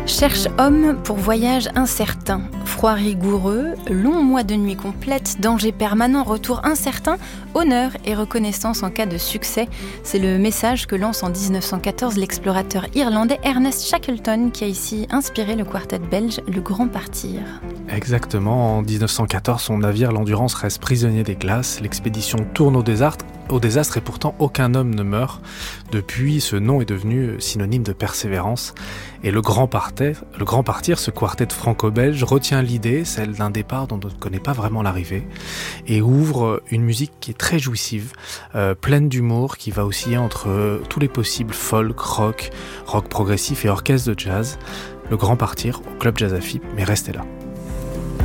Cherche homme pour voyage incertain, froid rigoureux, long mois de nuit complète, danger permanent, retour incertain, honneur et reconnaissance en cas de succès. C'est le message que lance en 1914 l'explorateur irlandais Ernest Shackleton qui a ici inspiré le quartet belge Le Grand Partir. Exactement, en 1914, son navire l'Endurance reste prisonnier des glaces, l'expédition tourne au désastre et pourtant aucun homme ne meurt. Depuis, ce nom est devenu synonyme de persévérance. Et le Grand Partir, ce quartet franco-belge, retient l'idée, celle d'un départ dont on ne connaît pas vraiment l'arrivée, et ouvre une musique qui est très jouissive, pleine d'humour, qui va osciller entre tous les possibles folk, rock progressif et orchestre de jazz. Le Grand Partir au Club Jazz Afib, mais restez là.